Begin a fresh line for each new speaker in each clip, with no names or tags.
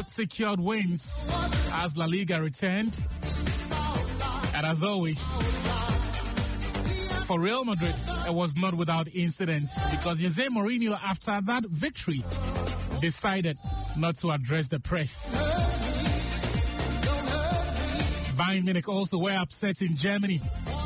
both secured wins as La Liga returned. And as always, for Real Madrid, it was not without incidents because Jose Mourinho, after that victory, decided not to address the press. Bayern Munich also were upset in Germany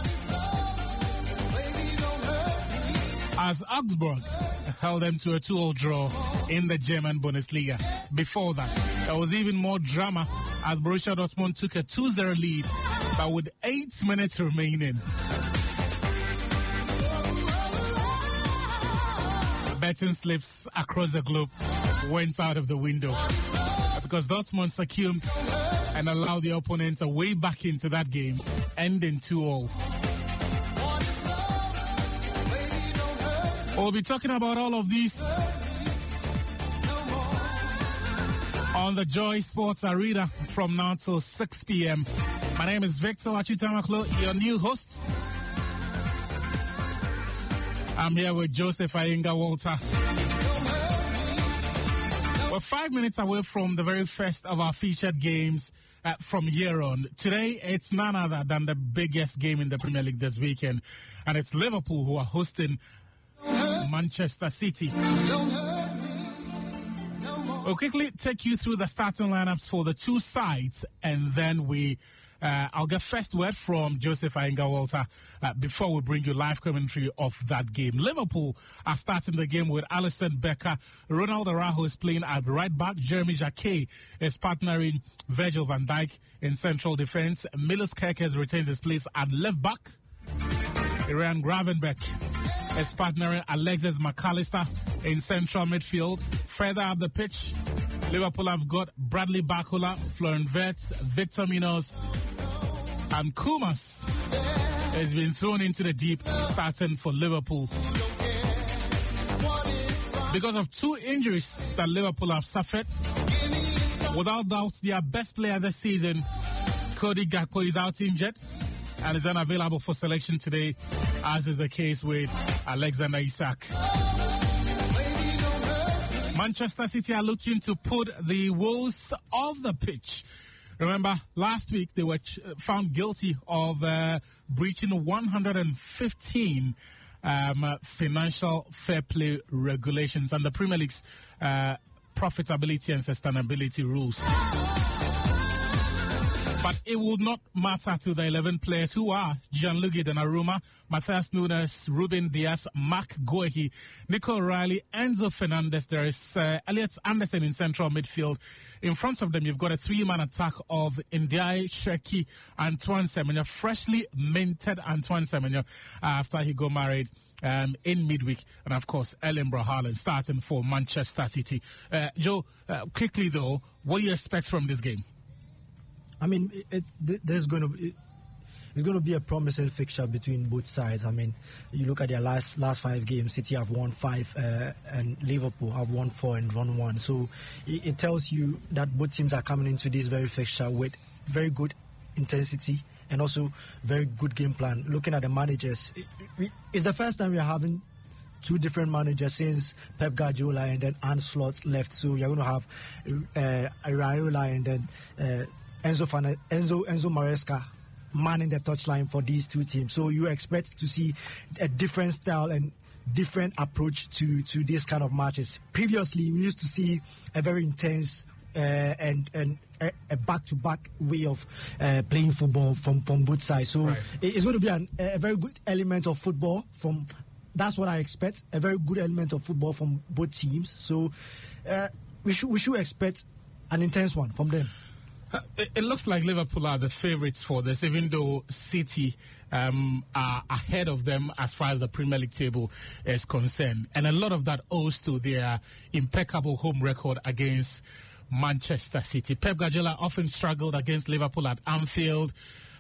as Augsburg held them to a 2-2 draw in the German Bundesliga. Before that, there was even more drama as Borussia Dortmund took a 2-0 lead, but with 8 minutes remaining. Betting slips across the globe went out of the window because Dortmund succumbed and allowed the opponents way back into that game, ending 2-2. We'll be talking about all of these on the Joy Sports Arena from now till 6 p.m. My name is Victor Achutamaklo, your new host. I'm here with Joseph Ayinga Walter. We're 5 minutes away from the very first of our featured games from here on. Today, it's none other than the biggest game in the Premier League this weekend, and it's Liverpool who are hosting Manchester City. We'll quickly take you through the starting lineups for the two sides, and then I'll get first word from Joseph Ayinga Walter before we bring you live commentary of that game. Liverpool are starting the game with Alisson Becker. Ronald Araujo is playing at right back. Jeremy Jacquet is partnering Virgil van Dijk in central defense. Milos Kerkez retains his place at left back. Ryan Gravenberch is partnering Alexis McAllister in central midfield. Further up the pitch, Liverpool have got Bradley Barcola, Florian Wirtz, Victor Munoz, and Kumas has been thrown into the deep, starting for Liverpool. Because of two injuries that Liverpool have suffered, without doubt, their best player this season, Cody Gakpo, is out injured and is unavailable for selection today, as is the case with Alexander Isak. Manchester City are looking to put the Wolves off the pitch. Remember, last week they were found guilty of breaching 115 financial fair play regulations and the Premier League's profitability and sustainability rules. But it will not matter to the 11 players who are Gianluigi Donnarumma, Matthias Nunes, Ruben Dias, Mark Guehi, Nico O'Reilly, Enzo Fernandez. There is Elliot Anderson in central midfield. In front of them, you've got a three-man attack of Ndiaye, Sheki, Antoine Semenyo, freshly minted Antoine Semenyo after he got married in midweek. And, of course, Erling Braut Haaland starting for Manchester City. Joe, quickly, though, what do you expect from this game?
I mean, it's going to be a promising fixture between both sides. I mean, you look at their last 5 games. City have won 5, and Liverpool have won 4 and drawn 1. So it tells you that both teams are coming into this very fixture with very good intensity and also very good game plan. Looking at the managers, it's the first time we are having 2 different managers since Pep Guardiola and then Arne Slot left. So you're going to have Raiola and then Enzo Maresca manning the touchline for these two teams. So you expect to see a different style and different approach to this kind of matches. Previously, we used to see a very intense and a back-to-back way of playing football from both sides. So right. It's going to be a very good element of football from. That's what I expect. A very good element of football from both teams. So we should expect an intense one from them.
It looks like Liverpool are the favourites for this, even though City are ahead of them as far as the Premier League table is concerned. And a lot of that owes to their impeccable home record against Manchester City. Pep Guardiola often struggled against Liverpool at Anfield.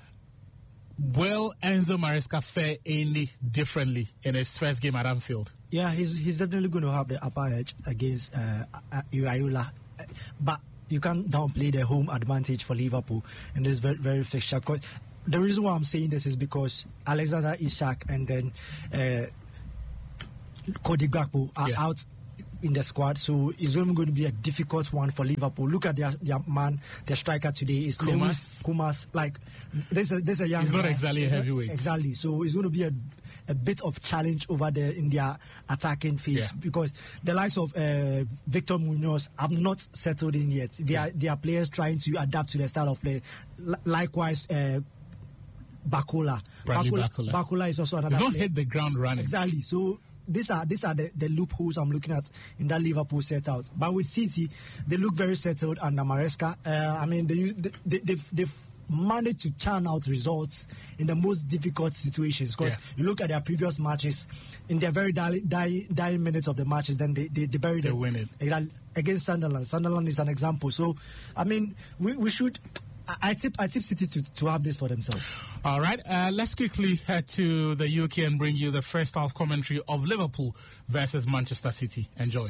Will Enzo Maresca fare any differently in his first game at Anfield?
Yeah, he's definitely going to have the upper edge against Iraola. But you can't downplay the home advantage for Liverpool in this very, very fixture. The reason why I'm saying this is because Alexander Isak and then Cody Gakpo are out in the squad, so it's only going to be a difficult one for Liverpool. Look at their striker today is Lewis Kumas. Like there's a young.
He's not
guy.
Exactly a heavyweight.
Exactly. So it's going to be a bit of challenge over there in their attacking phase because the likes of Victor Munoz have not settled in yet. They are players trying to adapt to their style of play. Likewise, Bakula. Bakula is also another.
He's not hit the ground running.
Exactly. So these are the loopholes I'm looking at in that Liverpool set out. But with City, they look very settled under Maresca. I mean, they've managed to churn out results in the most difficult situations. Because you look at their previous matches, in their very dying minutes of the matches, then they bury them.
They win it.
Exactly. Against Sunderland. Sunderland is an example. So, I mean, we should. I tip City to have this for themselves.
All right, let's quickly head to the UK and bring you the first half commentary of Liverpool versus Manchester City. Enjoy.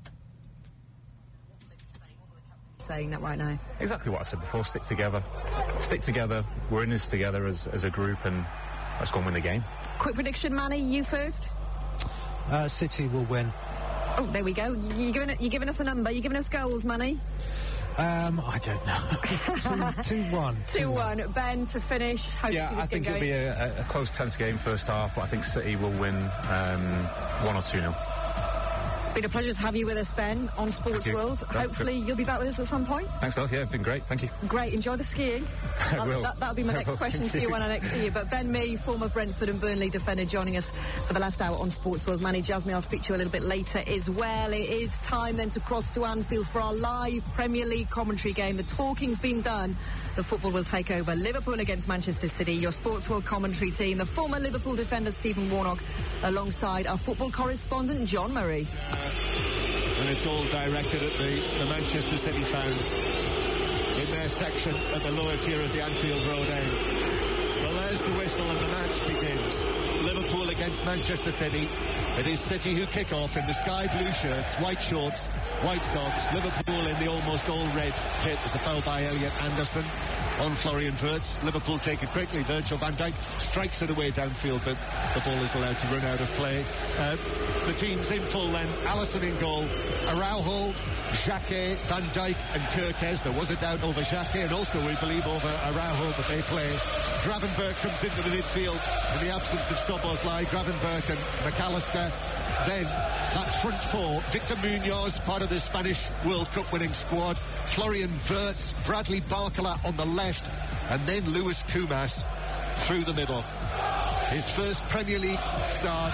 Saying that right now.
Exactly what I said before. Stick together. We're in this together as a group, and let's go and win the game.
Quick prediction, Manny. You first.
City will win.
Oh, there we go. You're giving us a number. You're giving us goals, Manny.
I don't know. 2-1.
2-1. Ben, to finish.
I think it'll be a close, tense game first half, but I think City will win 1 or 2-0.
It's been a pleasure to have you with us, Ben, on Sports World. Hopefully you'll be back with us at some point.
Thanks, Alice. Yeah, it's been great. Thank you.
Great. Enjoy the skiing.
I will.
That'll be my next question to you when I next see you. But Ben Mee, former Brentford and Burnley defender, joining us for the last hour on Sports World. Manny Jasmine, I'll speak to you a little bit later as well. It is time then to cross to Anfield for our live Premier League commentary game. The talking's been done. The football will take over. Liverpool against Manchester City. Your Sports World commentary team, the former Liverpool defender Stephen Warnock, alongside our football correspondent John Murray.
And it's all directed at the Manchester City fans in their section at the lower tier of the Anfield Road end. Well, there's the whistle and the match begins. Liverpool against Manchester City. It is City who kick off in the sky blue shirts, white shorts, white socks. Liverpool in the almost all red kit. There's a foul by Elliot Anderson on Florian Wirtz. Liverpool take it quickly. Virgil van Dijk strikes it away downfield, but the ball is allowed to run out of play. The team's in full then. Alisson in goal. Araujo, Xhaka, Van Dijk and Kerkez. There was a doubt over Xhaka and also we believe over Araujo, but they play. Gravenberch comes into the midfield in the absence of Szoboszlai. Gravenberch and McAllister. Then that front four, Victor Munoz, part of the Spanish World Cup winning squad, Florian Wirtz, Bradley Barcola on the left, and then Lewis Kumas through the middle. His first Premier League start,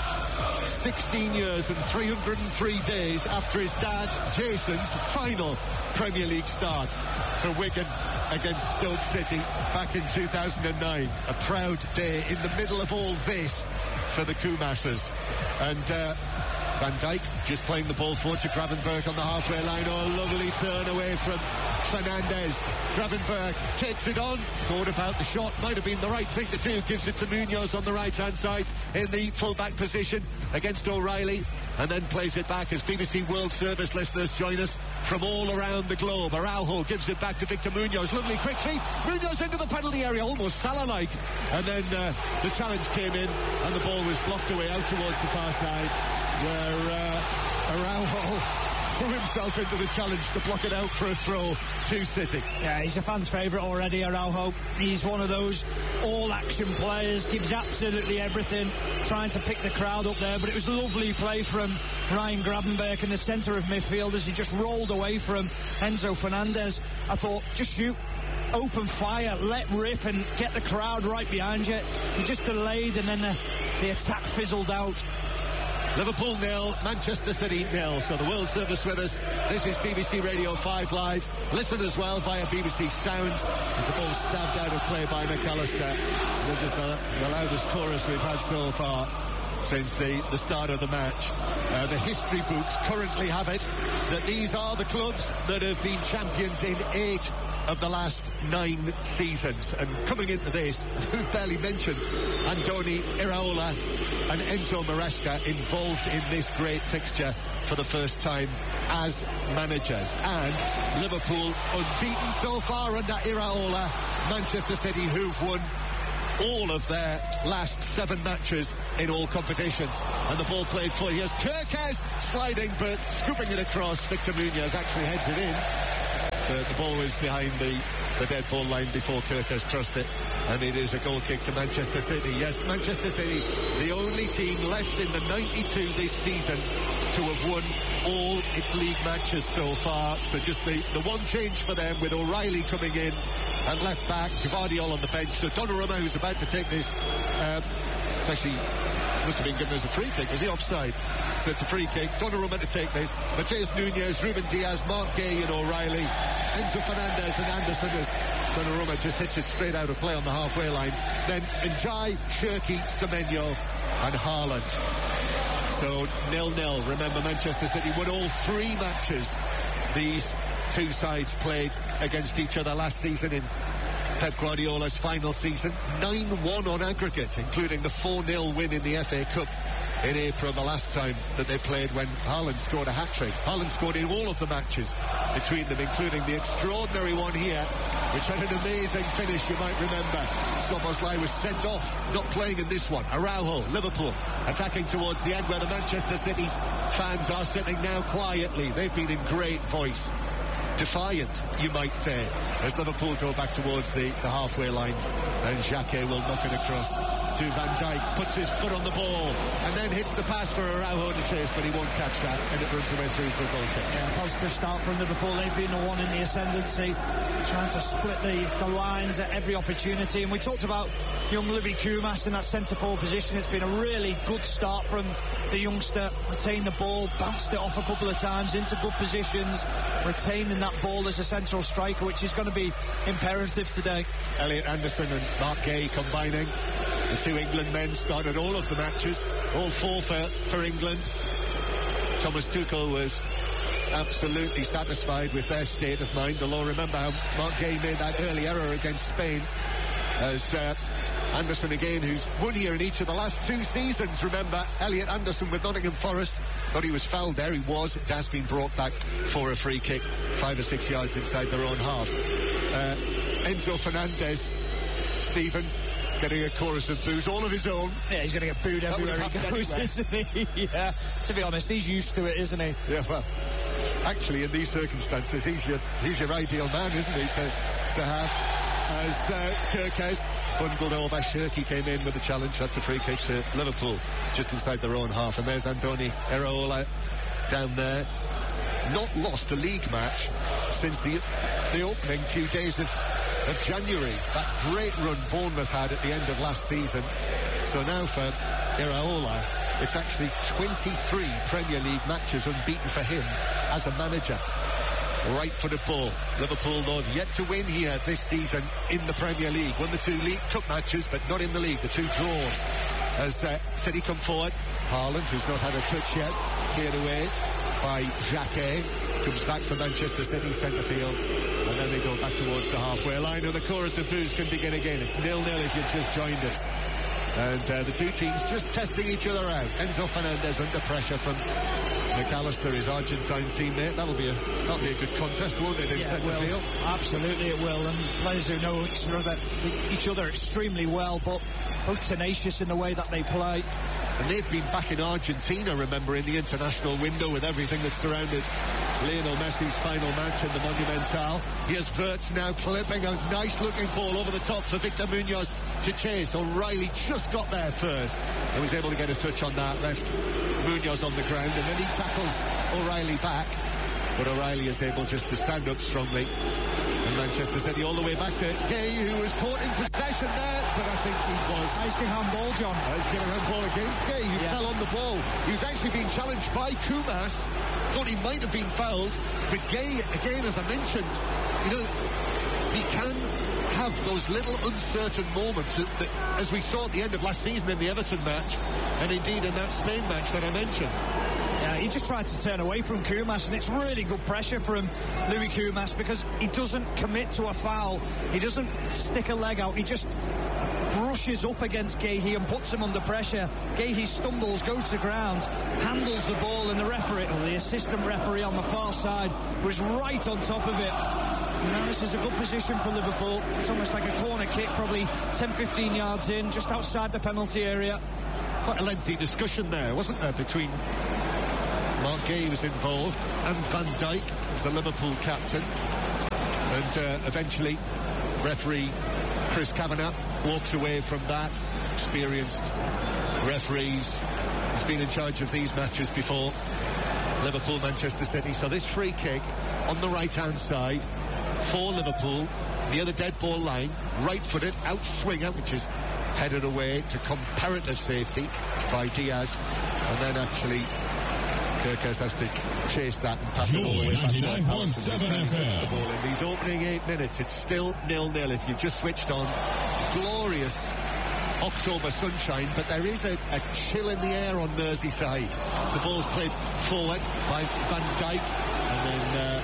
16 years and 303 days after his dad Jason's final Premier League start for Wigan against Stoke City back in 2009. A proud day in the middle of all this for the Kumases. And Van Dijk just playing the ball forward to Gravenberch on the halfway line. Oh, lovely turn away from Fernandes. Gravenberch takes it on, thought about the shot, might have been the right thing to do, gives it to Munoz on the right hand side in the full-back position against O'Reilly, and then plays it back as BBC World Service listeners join us from all around the globe. Araujo gives it back to Victor Munoz. Lovely quick feet. Munoz into the penalty area, almost Salah-like. And then the challenge came in and the ball was blocked away out towards the far side where Araujo threw himself into the challenge to block it out for a throw to City.
Yeah, he's a fan's favourite already, Araujo. He's one of those all-action players, gives absolutely everything, trying to pick the crowd up there. But it was lovely play from Ryan Gravenberch in the centre of midfield as he just rolled away from Enzo Fernandez. I thought, just shoot. Open fire, let rip and get the crowd right behind you. He just delayed and then the attack fizzled out.
Liverpool 0, Manchester City 0. So the World Service with us. This is BBC Radio 5 Live. Listen as well via BBC Sounds as the ball stabbed out of play by McAllister. This is the loudest chorus we've had so far since the start of the match. The history books currently have it that these are the clubs that have been champions in 8 of the last 9 seasons. And coming into this, we've barely mentioned Andoni Iraola and Enzo Maresca involved in this great fixture for the first time as managers. And Liverpool unbeaten so far under Iraola. Manchester City, who've won all of their last 7 matches in all competitions. And the ball played for, here's Kerkez sliding but scooping it across. Victor Munoz actually heads it in. The ball was behind the dead ball line before Kerkez crossed it, and it is a goal kick to Manchester City. Yes, Manchester City, the only team left in the 92 this season to have won all its league matches so far. So just the one change for them, with O'Reilly coming in and left back, Gvardiol on the bench. So Donnarumma, who's about to take this, it's actually must have been given as a free kick. Was he offside? So it's a free kick. Donnarumma to take this. Mateus Nunes, Ruben Diaz, Mark Gay and O'Reilly, Enzo Fernandez and Anderson as Donnarumma just hits it straight out of play on the halfway line. Then Njai, Cherki, Semenyo and Haaland. So 0-0. Remember, Manchester City won all 3 matches these two sides played against each other last season in Pep Guardiola's final season. 9-1 on aggregate, including the 4-0 win in the FA Cup in April, the last time that they played, when Haaland scored a hat-trick. Haaland scored in all of the matches between them, including the extraordinary one here, which had an amazing finish, you might remember. Szoboszlai was sent off, not playing in this one. Araujo, Liverpool, attacking towards the end, where the Manchester City's fans are sitting now quietly. They've been in great voice. Defiant, you might say, as Liverpool go back towards the halfway line, and Xhaka will knock it across to Van Dijk, puts his foot on the ball and then hits the pass for Araujo to chase, but he won't catch that, and it runs away through for a goal kick.
Yeah, positive start from Liverpool. They've been the one in the ascendancy, trying to split the lines at every opportunity. And we talked about young Louis Koumas in that centre-forward position. It's been a really good start from the youngster. Retained the ball, bounced it off a couple of times into good positions, retaining that ball as a central striker, which is going to be imperative today.
Elliot Anderson and Mark Gay combining. The two England men started all of the matches, all 4 for England. Thomas Tuchel was absolutely satisfied with their state of mind. Although remember how Mark Gay made that early error against Spain, as Anderson again, who's won here in each of the last 2 seasons. Remember, Elliot Anderson with Nottingham Forest, thought he was fouled there. He was. It has been brought back for a free kick 5 or 6 yards inside their own half. Enzo Fernandez, Stephen, getting a chorus of boos, all of his own.
Yeah, he's going to get booed everywhere he goes, isn't he? Yeah, to be honest, he's used to it, isn't he?
Yeah, well, actually, in these circumstances, he's your ideal man, isn't he, to have, as Kerkez bundled over. Cherki came in with the challenge. That's a free kick to Liverpool, just inside their own half. And there's Andoni Iraola down there. Not lost a league match since the opening few days of January. That great run Bournemouth had at the end of last season. So now for Iraola, it's actually 23 Premier League matches unbeaten for him as a manager. Right-footed ball. Liverpool, though, have yet to win here this season in the Premier League. Won the 2 League Cup matches, but not in the league. The 2 draws. As City come forward, Haaland, who's not had a touch yet, cleared away by Xhaka. Comes back for Manchester City centre field, and then they go back towards the halfway line, and the chorus of boos can begin again. It's 0-0 if you've just joined us, and the 2 teams just testing each other out. Enzo Fernandez under pressure from McAllister, his Argentine teammate. That'll be a good contest, won't it, in centre field?
Absolutely it will, and players who know each other extremely well, but both tenacious in the way that they play.
And they've been back in Argentina, remember, in the international window, with everything that surrounded Lionel Messi's final match in the Monumental. Here's Wirtz now clipping a nice-looking ball over the top for Victor Munoz to chase. O'Reilly just got there first and was able to get a touch on that, left Munoz on the ground, and then he tackles O'Reilly back. But O'Reilly is able just to stand up strongly. And Manchester City all the way back to Gay, who was caught in possession there, but I think he was...
He's getting handball, John.
He's getting handball against Gay, who fell on the ball. He was actually being challenged by Koumas. Thought he might have been fouled, but Gay, again, as I mentioned, he can have those little uncertain moments that, as we saw at the end of last season in the Everton match, and indeed in that Spain match that I mentioned.
Yeah, he just tried to turn away from Koumas, and it's really good pressure from Louis Koumas, because he doesn't commit to a foul. He doesn't stick a leg out. He just brushes up against Guéhi and puts him under pressure. Guéhi stumbles, goes to ground, handles the ball, and the referee, or the assistant referee on the far side, was right on top of it. Now this is a good position for Liverpool. It's almost like a corner kick, probably 10-15 yards in, just outside the penalty area.
Quite a lengthy discussion there, wasn't there, between Mark Gay was involved and Van Dijk as the Liverpool captain. And eventually, referee Chris Kavanagh walks away from that. Experienced referees. He's been in charge of these matches before. Liverpool, Manchester City. So this free kick on the right-hand side for Liverpool, near the dead ball line, right-footed, out-swinger, which is headed away to comparative safety by Diaz. And then actually Kirkes has to chase that and pass it all the way back to the in these opening 8 minutes. It's still 0-0 if you just switched on. Glorious October sunshine, but there is a chill in the air on Merseyside. So the ball's played forward by Van Dijk, and then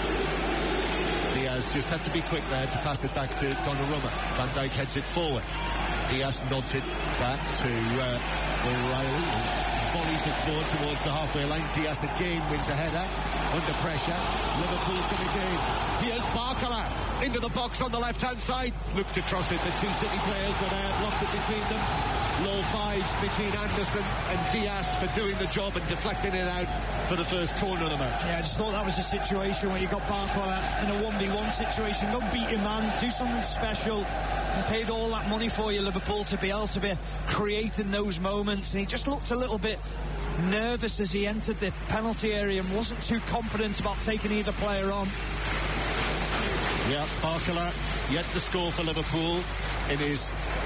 Diaz just had to be quick there to pass it back to Donnarumma. Van Dijk heads it forward. Diaz nods it back to O'Reilly. Volleys it forward towards the halfway line. Diaz again wins a header under pressure. Liverpool come again. Here's Barcola into the box on the left-hand side. Looked across it. The two City players were there, blocked it between them. Low fives between Anderson and Diaz for doing the job and deflecting it out for the first corner of the match.
Yeah, I just thought that was a situation where you got Barcola in a 1v1 situation. Go beat your man, do something special. And paid all that money for you, Liverpool, to be able to be creating those moments. And he just looked a little bit nervous as he entered the penalty area and wasn't too confident about taking either player on.
Yeah, Barcola yet to score for Liverpool in his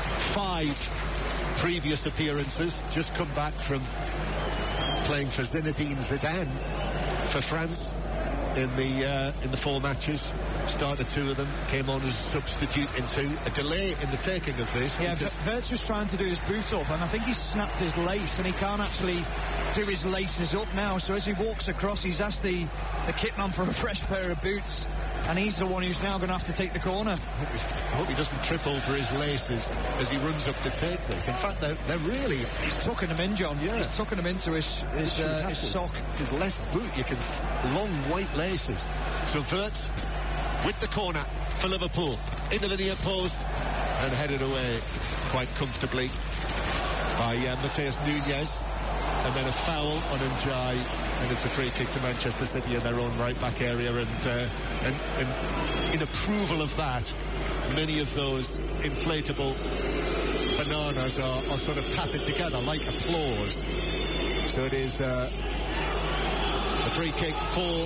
5 previous appearances. Just come back from playing for Zinedine Zidane for France in the 4 matches. Started 2 of them, came on as a substitute in 2. A delay in the taking of this.
Yeah, Wirtz was trying to do his boot up, and I think he snapped his lace, and he can't actually do his laces up now. So as he walks across, he's asked the kitman for a fresh pair of boots, and he's the one who's now going to have to take the corner.
I hope he doesn't trip over his laces as he runs up to take this. In fact, they're really...
He's tucking them in, John.
Yeah.
He's tucking them into his sock.
It's his left boot. You can... long white laces. So Wirtz with the corner for Liverpool, into the near post and headed away quite comfortably by Mateus Nunes, and then a foul on Ndiaye, and it's a free kick to Manchester City in their own right back area, and in approval of that, many of those inflatable bananas are sort of patted together like applause. So it is a free kick for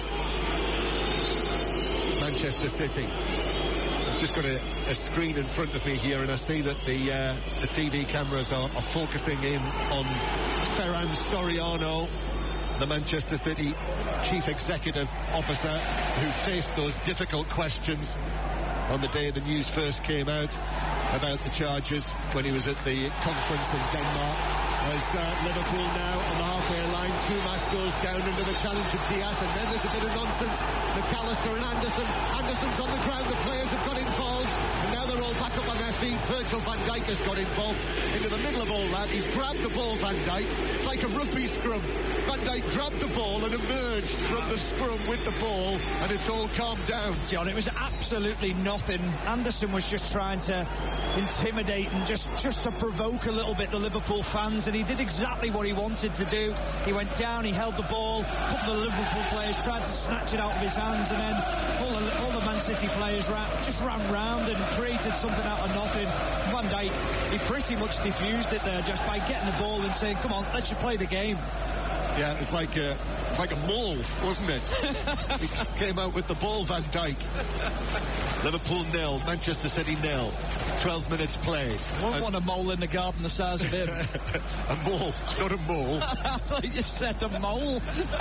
Manchester City. I've just got a screen in front of me here, and I see that the TV cameras are focusing in on Ferran Soriano, the Manchester City Chief Executive Officer, who faced those difficult questions on the day the news first came out about the charges when he was at the conference in Denmark. As Liverpool now on the halfway line, Kumas goes down into the challenge of Diaz, and then there's a bit of nonsense. McAllister and Anderson's on the ground, the players have got involved, and now they're all back up on their feet. Virgil van Dijk has got involved into the middle of all that. He's grabbed the ball, Van Dijk. It's like a rugby scrum. Van Dijk grabbed the ball and emerged from the scrum with the ball, and it's all calmed down.
John, it was absolutely nothing. Anderson was just trying to intimidate and just to provoke a little bit the Liverpool fans, and he did exactly what he wanted to do. He went down, he held the ball, a couple of Liverpool players tried to snatch it out of his hands, and then all the Man City players just ran round and created something out of nothing. Van Dijk, he pretty much diffused it there just by getting the ball and saying, come on, let's just play the game.
Yeah, it's like a maul, wasn't it? He came out with the ball, Van Dijk. Liverpool 0, Manchester City 0. 12 minutes played.
Won't want a mole in the garden the size of him.
A mole, not a mole.
I thought you said a mole.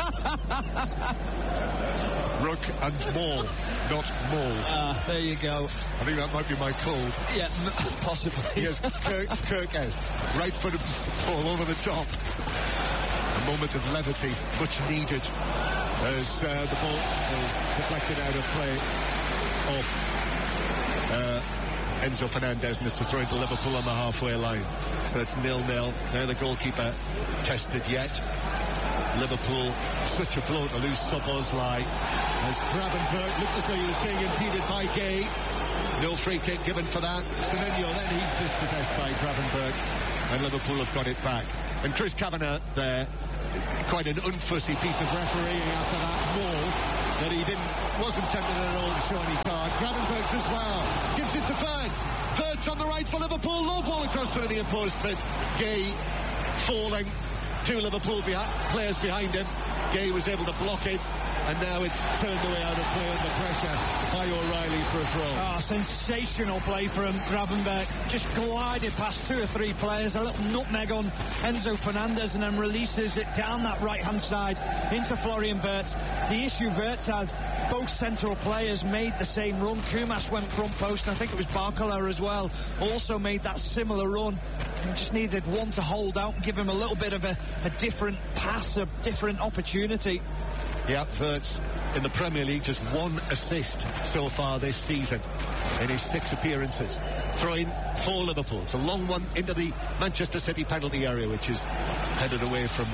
Rook and maul, not mole.
There you go.
I think that might be my cold.
Yeah, possibly.
Yes, Kirkes, right footed ball over the top. A moment of levity, much needed, as the ball is deflected out of play off Enzo Fernandez, and it's a throw into Liverpool on the halfway line. So it's 0-0. Now the goalkeeper tested yet. Liverpool, such a blow to lose Szoboszlai as Gravenberch looked as though he was being impeded by Gay. No free kick given for that. Semenyo, then he's dispossessed by Gravenberch, and Liverpool have got it back. And Chris Kavanagh there, quite an unfussy piece of refereeing after that maul that he wasn't tempted at all to show any card. Gravenberch as well gives it to Wirtz. Wirtz on the right for Liverpool, low ball across the near post, but Gay falling, 2 Liverpool players behind him. Gay was able to block it, and now it's turned away out of play under pressure by O'Reilly for a throw.
Sensational play from Gravenberch. Just glided past 2 or 3 players, a little nutmeg on Enzo Fernandez, and then releases it down that right-hand side into Florian Wirtz. The issue Wirtz had, both central players made the same run. Kumas went front post, and I think it was Barcola as well, also made that similar run. And just needed one to hold out and give him a little bit of a different pass, a different opportunity.
Yeah, Wirtz in the Premier League, just 1 assist so far this season in his 6 appearances. Throwing for Liverpool. It's a long one into the Manchester City penalty area, which is headed away for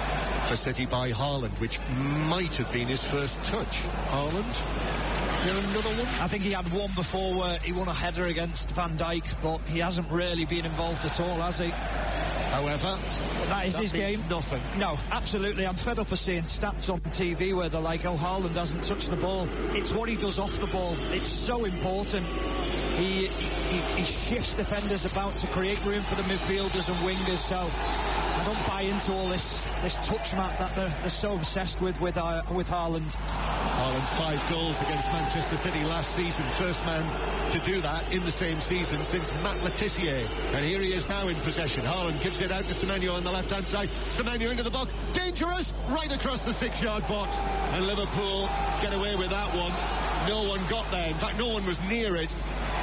City by Haaland, which might have been his first touch. Haaland, another one?
I think he had one before where he won a header against Van Dijk, but he hasn't really been involved at all, has he?
However,
that is his game.
Nothing.
No, absolutely. I'm fed up of seeing stats on TV where they're like, oh, Haaland doesn't touch the ball. It's what he does off the ball. It's so important. He shifts defenders about to create room for the midfielders and wingers. So I don't buy into all this touch map that they're so obsessed with Haaland.
Haaland 5 goals against Manchester City last season. First man to do that in the same season since Matt Le Tissier. And here he is now in possession. Haaland gives it out to Semenyo on the left-hand side. Semenyo into the box. Dangerous! Right across the 6-yard box. And Liverpool get away with that one. No one got there. In fact, no one was near it.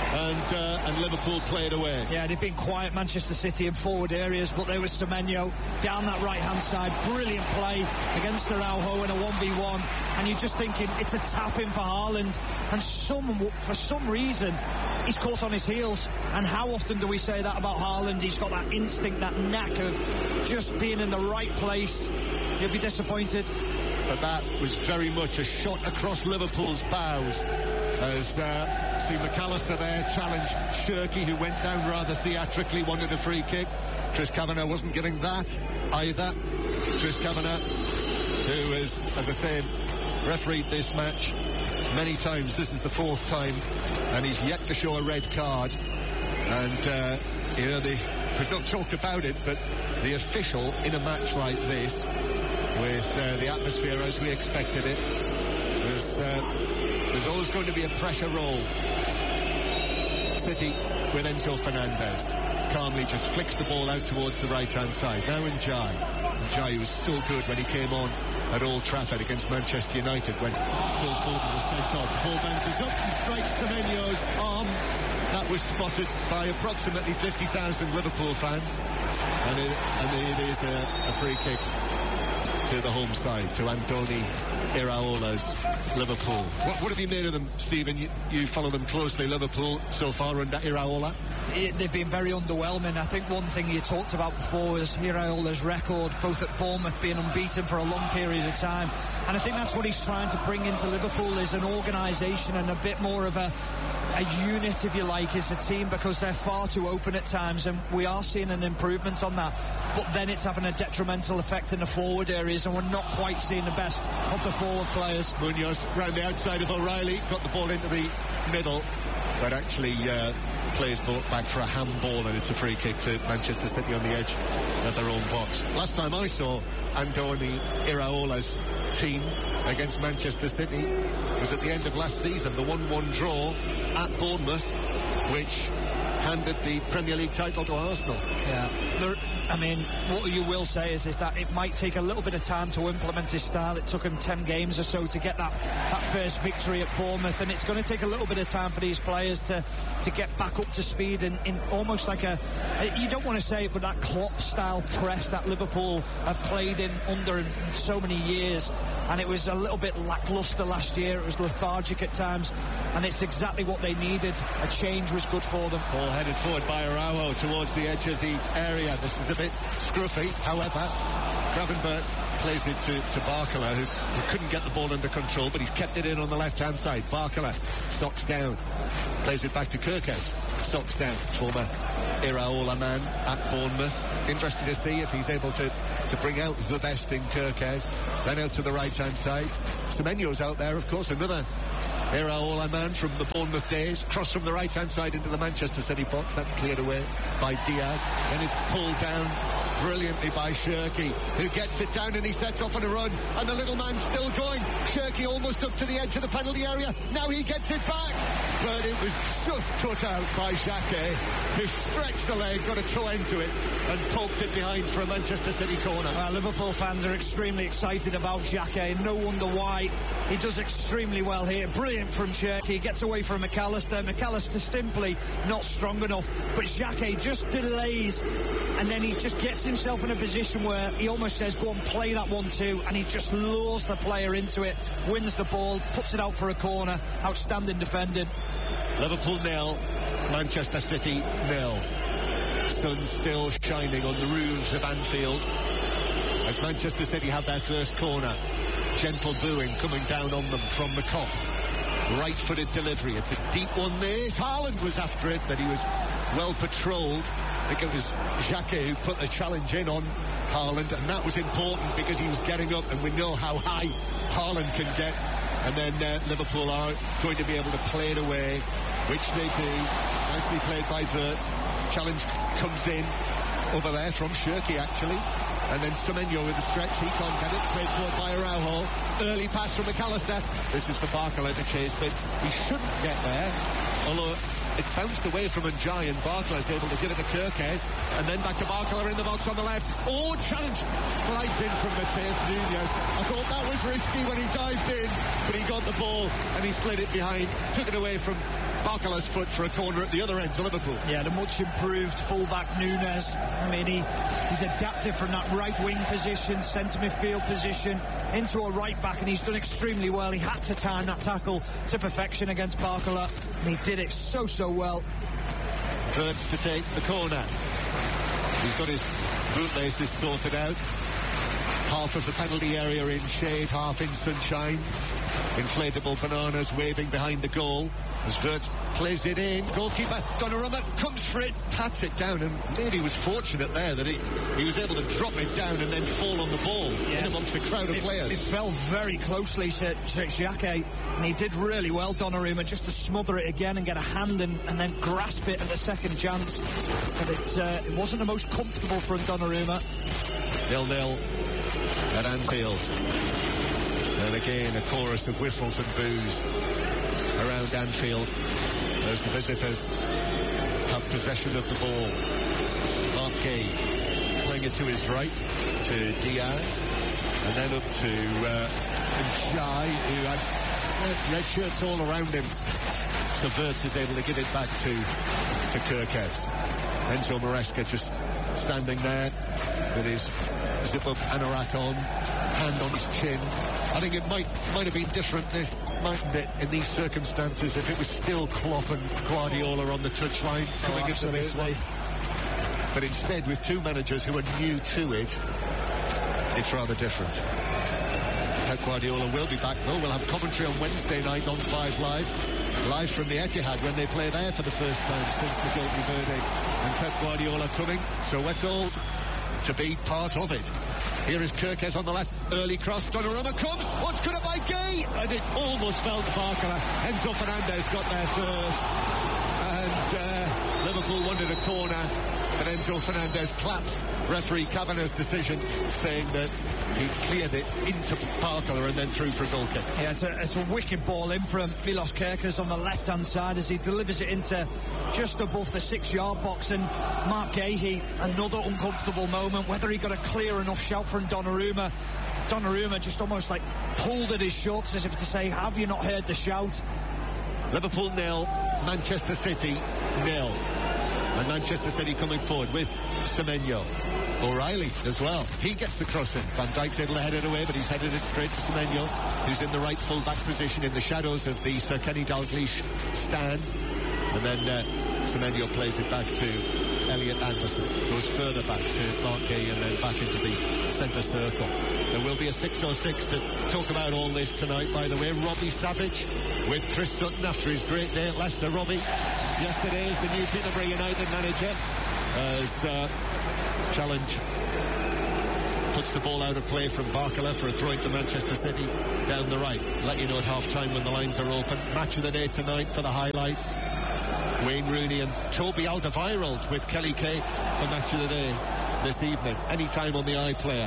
And Liverpool played away.
Yeah, they've been quiet, Manchester City, in forward areas, but there was Semenyo down that right-hand side. Brilliant play against Araujo in a 1v1. And you're just thinking, it's a tap-in for Haaland. And for some reason, he's caught on his heels. And how often do we say that about Haaland? He's got that instinct, that knack of just being in the right place. He'll be disappointed.
But that was very much a shot across Liverpool's bows. As see McAllister there challenged Shirky, who went down rather theatrically, wanted a free kick. Chris Kavanagh wasn't giving that either. Chris Kavanagh, who is, as I say, refereed this match many times. This is the 4th time, and he's yet to show a red card. And we've not talked about it, but the official in a match like this, with the atmosphere as we expected it, there's always going to be a pressure roll. City with Enzo Fernandez calmly just flicks the ball out towards the right-hand side. Now Njai was so good when he came on at Old Trafford against Manchester United when Phil Foden was sent off. The ball bounces up and strikes Semenyo's arm. That was spotted by approximately 50,000 Liverpool fans. And it is a free kick to the home side, to Andoni Iraola's Liverpool. What have you made of them, Stephen? You follow them closely, Liverpool, so far under Iraola?
They've been very underwhelming. I think one thing you talked about before was Iraola's record, both at Bournemouth, being unbeaten for a long period of time. And I think that's what he's trying to bring into Liverpool, is an organisation and a bit more of a unit, if you like, as a team, because they're far too open at times, and we are seeing an improvement on that. But then it's having a detrimental effect in the forward areas, and we're not quite seeing the best of the forward players.
Munoz round the outside of O'Reilly, got the ball into the middle, but actually plays back for a handball, and it's a free kick to Manchester City on the edge of their own box. Last time I saw Andoni Iraola's team against Manchester City was at the end of last season, the 1-1 draw at Bournemouth, which handed the Premier League title to Arsenal.
Yeah. What you will say is that it might take a little bit of time to implement his style. It took him 10 games or so to get that first victory at Bournemouth, and it's going to take a little bit of time for these players to get back up to speed in almost like you don't want to say it, but that Klopp-style press that Liverpool have played in under so many years. And it was a little bit lacklustre last year. It was lethargic at times, and it's exactly what they needed. A change was good for them.
Ball headed forward by Araujo towards the edge of the area. This is a bit scruffy, however. Gravenberch plays it to Barkala, who couldn't get the ball under control, but he's kept it in on the left-hand side. Barkala, socks down, plays it back to Kirkes, socks down, former Iraola man at Bournemouth. Interesting to see if he's able to bring out the best in Kirkes. Then out to the right-hand side. Semenyo's out there, of course, another Iraola man from the Bournemouth days. Cross from the right-hand side into the Manchester City box. That's cleared away by Diaz. Then it's pulled down brilliantly by Shirky, who gets it down and he sets off on a run, and the little man's still going. Shirky almost up to the edge of the penalty area. Now he gets it back, but it was just cut out by Xhaka, who stretched the leg, got a toe end to it, and poked it behind for a Manchester City corner.
Well, Liverpool fans are extremely excited about Xhaka, no wonder why. He does extremely well here. Brilliant from Shirky, gets away from McAllister. McAllister simply not strong enough, but Xhaka just delays, and then he just gets himself in a position where he almost says, go on, play that 1-2, and he just lures the player into it, wins the ball, puts it out for a corner. Outstanding defending.
Liverpool 0, Manchester City 0. Sun still shining on the roofs of Anfield as Manchester City have their first corner. Gentle booing coming down on them from the Kop. Right-footed delivery. It's a deep one there. Haaland was after it, but he was well patrolled. I think it was Xhaka who put the challenge in on Haaland, and that was important because he was getting up, and we know how high Haaland can get. And then Liverpool are going to be able to play it away, which they do. Nicely played by Wirtz. Challenge comes in over there from Shirky, actually. And then Semenyo with the stretch. He can't get it. Played forward by Araujo. Early pass from McAllister. This is for Barkala to chase, but he shouldn't get there. Although it's bounced away from Njai, and Barkala is able to give it to Kirkes. And then back to Barkala in the box on the left. Oh, challenge slides in from Matheus Nunes. I thought that was risky when he dived in, but he got the ball and he slid it behind. Took it away from Barkala's foot for a corner at the other end to Liverpool.
Yeah, the much improved fullback Nunes. I mean, he's adapted from that right wing position, centre midfield position, into a right back, and he's done extremely well. He had to time that tackle to perfection against Barkala, and he did it so well.
Wirtz to take the corner. He's got his bootlaces sorted out. Half of the penalty area in shade, half in sunshine. Inflatable bananas waving behind the goal as Wirtz plays it in. Goalkeeper Donnarumma comes for it, pats it down, and maybe was fortunate there that he was able to drop it down and then fall on the ball in amongst a crowd of players.
It fell very closely to Xhaka, and he did really well, Donnarumma, just to smother it again and get a hand and then grasp it at the second chance. But it wasn't the most comfortable for Donnarumma.
0-0 at Anfield. And again, a chorus of whistles and boos around Anfield as the visitors have possession of the ball. Mark Gay playing it to his right to Diaz, and then up to Njai, who had red shirts all around him. So Wirtz is able to give it back to Kirkes. Enzo Maresca just standing there with his zip-up anorak on, hand on his chin. I think it might have been different, mightn't it, in these circumstances, if it was still Klopp and Guardiola on the touchline coming into this one. But instead, with two managers who are new to it, it's rather different. Pep Guardiola will be back, though. We'll have commentary on Wednesday night on 5 Live from the Etihad when they play there for the first time since the guilty verdict. And Pep Guardiola coming, so we're all to be part of it. Here is Kirkes on the left, early cross, Donnarumma comes, what's good by Gay, and it almost fell to Barkala. Enzo Fernandez got there first, and Liverpool wanted a corner, but Enzo Fernandez claps referee Kavanagh's decision, saying that he cleared it into Barkala and then through for a goal kick.
Yeah, it's a wicked ball in from Milos Kerkez on the left-hand side as he delivers it into just above the 6-yard box, and Mark Gahey, another uncomfortable moment, whether he got a clear enough shout from Donnarumma. Donnarumma just almost like pulled at his shorts as if to say, have you not heard the shout?
Liverpool 0, Manchester City 0. And Manchester City coming forward with Semenyo. O'Reilly as well. He gets the cross in. Van Dijk's able to head it away, but he's headed it straight to Semenyo, who's in the right full-back position in the shadows of the Sir Kenny Dalglish stand. And then Semenyo plays it back to Elliot Anderson. Goes further back to Mark Gay and then back into the centre circle. There will be a 606 to talk about all this tonight, by the way. Robbie Savage with Chris Sutton after his great day at Leicester. Robbie, yesterday is the new Peterborough United manager as challenge puts the ball out of play from Barkala for a throw into Manchester City down the right. Let you know at half-time when the lines are open. Match of the day tonight for the highlights. Wayne Rooney and Toby Alderweireld with Kelly Cates for match of the day this evening. Any time on the iPlayer.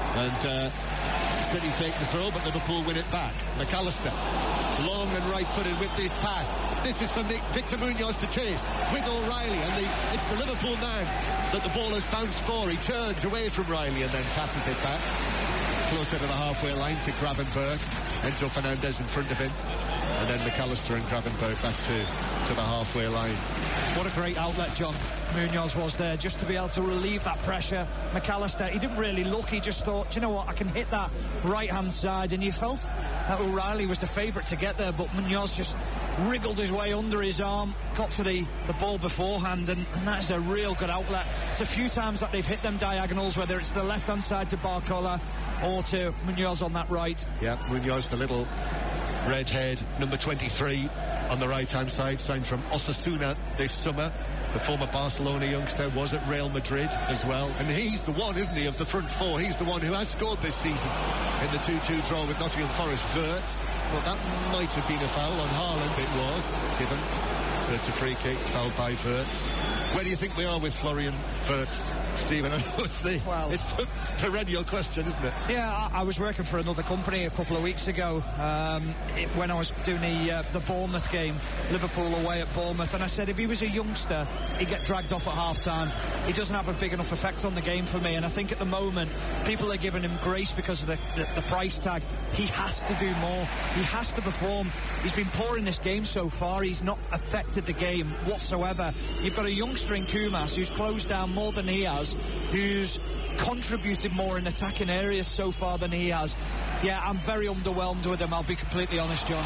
And City take the throw, but Liverpool win it back. McAllister, long and right-footed with this pass. This is for Victor Munoz to chase with O'Reilly, and it's the Liverpool man that the ball has bounced for. He turns away from Riley and then passes it back closer to the halfway line to Gravenberg. Enzo Fernandez in front of him, and then McAllister and Gravenberg back to the halfway line.
What a great outlet John Munoz was there, just to be able to relieve that pressure. McAllister, he didn't really look, he just thought, do you know what, I can hit that right-hand side, and you felt that O'Reilly was the favourite to get there, but Munoz just wriggled his way under his arm, got to the ball beforehand, and that is a real good outlet. It's a few times that they've hit them diagonals, whether it's the left-hand side to Barcola or to Munoz on that right.
Yeah, Munoz, the little redhead, number 23 on the right-hand side, signed from Osasuna this summer. The former Barcelona youngster was at Real Madrid as well. And he's the one, isn't he, of the front four? He's the one who has scored this season in the 2-2 draw with Nottingham Forest. Wirtz. Well, that might have been a foul on Haaland. It was given. So it's a free kick, fouled by Wirtz. Where do you think we are with Florian Wirtz, Stephen? I know it's the perennial question, isn't it?
Yeah, I was working for another company a couple of weeks ago when I was doing the Bournemouth game, Liverpool away at Bournemouth, and I said if he was a youngster, he'd get dragged off at half-time. He doesn't have a big enough effect on the game for me, and I think at the moment, people are giving him grace because of the price tag. He has to do more. He has to perform. He's been poor in this game so far. He's not affected the game whatsoever. You've got a youngster in Kumas who's closed down more than he has, who's contributed more in attacking areas so far than he has. Yeah, I'm very underwhelmed with him, I'll be completely honest, John.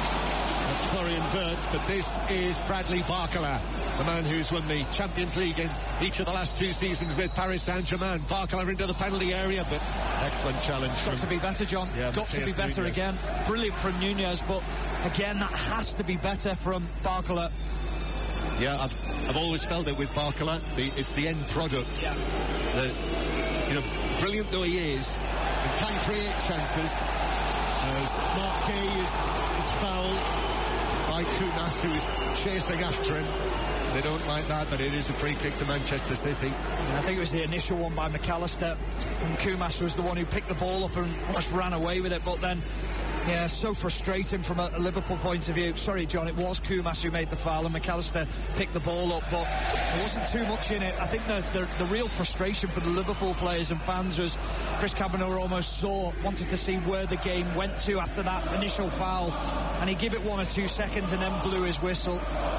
That's Florian Wirtz, but this is Bradley Barcola, the man who's won the Champions League in each of the last two seasons with Paris Saint-Germain. Barcola into the penalty area, but excellent challenge.
Got to be better, John.
Yeah,
got to be better Nunez. Again. Brilliant from Nunez, but again, that has to be better from Barcola.
Yeah, I've always felt it with Barcola. It's the end product. Yeah. Brilliant though he is, and can create chances. As Mark Gay is fouled by Kumas, who is chasing after him. They don't like that, but it is a free kick to Manchester City.
I think it was the initial one by McAllister, and Kumas was the one who picked the ball up and almost ran away with it, but then yeah, so frustrating from a Liverpool point of view. Sorry, John, it was Kumas who made the foul and McAllister picked the ball up, but there wasn't too much in it. I think the real frustration for the Liverpool players and fans was Chris Kavanagh almost wanted to see where the game went to after that initial foul, and he gave it 1 or 2 seconds and then blew his whistle.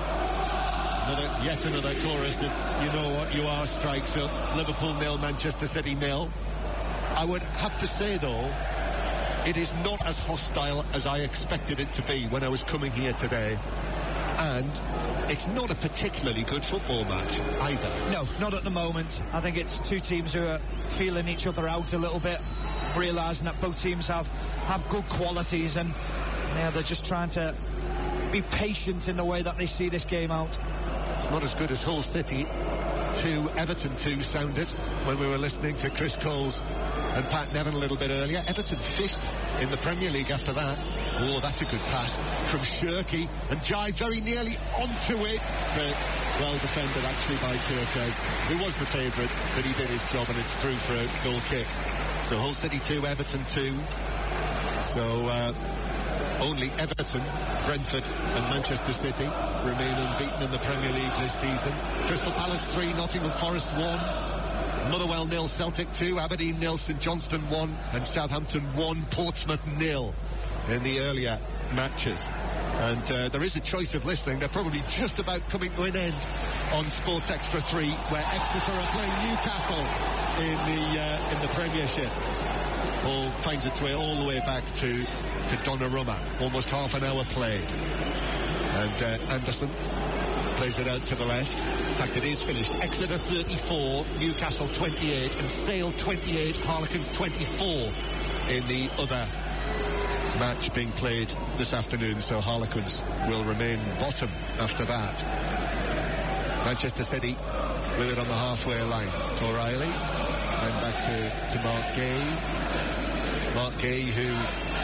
Yet another chorus of "You know what you are" strikes up. Liverpool 0, Manchester City 0. I would have to say, though, it is not as hostile as I expected it to be when I was coming here today. And it's not a particularly good football match either.
No, not at the moment. I think it's two teams who are feeling each other out a little bit, realising that both teams have good qualities, and they're just trying to be patient in the way that they see this game out.
It's not as good as Hull City 2, Everton 2 sounded when we were listening to Chris Coles and Pat Nevin a little bit earlier. Everton 5th in the Premier League after that. Oh, that's a good pass from Shirky, and Jai very nearly onto it, but well defended actually by Kirkes, who was the favourite, but he did his job, and it's through for a goal kick. So Hull City 2, Everton 2. So only Everton, Brentford and Manchester City remain unbeaten in the Premier League this season. Crystal Palace 3, Nottingham Forest 1. Motherwell 0, Celtic 2, Aberdeen 0, St Johnstone 1, and Southampton 1, Portsmouth 0 in the earlier matches. And there is a choice of listening. They're probably just about coming to an end on Sports Extra 3, where Exeter are playing Newcastle in the Premiership. Ball finds its way all the way back to Donnarumma. Almost half an hour played. And Anderson plays it out to the left. In fact, it is finished. Exeter 34, Newcastle 28, and Sale 28, Harlequins 24 in the other match being played this afternoon. So Harlequins will remain bottom after that. Manchester City with it on the halfway line. O'Reilly, then back to Mark Gay. Mark Gay, who